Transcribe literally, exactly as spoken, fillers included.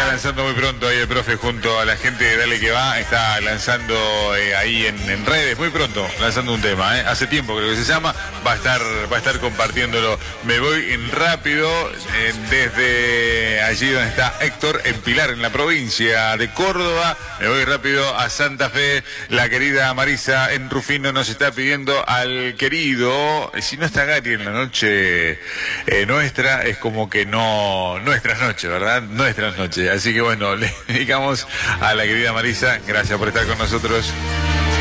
lanzando muy pronto ahí el profe junto a la gente de Dale Que Va. Está lanzando eh, ahí en, en redes, muy pronto, lanzando un tema. Eh. Hace tiempo creo que se llama. Va a estar, va a estar compartiéndolo. Me voy en rápido eh, desde allí donde está Héctor, en Pilar, en la provincia de Córdoba. Me voy rápido a Santa Fe. La querida Marisa en Rufino nos está pidiendo al querido. Si no está Gary en la noche eh, nuestra, es como que no, nuestras noches, ¿verdad? Nuestras noches. Así que bueno, le dedicamos a la querida Marisa. Gracias por estar con nosotros.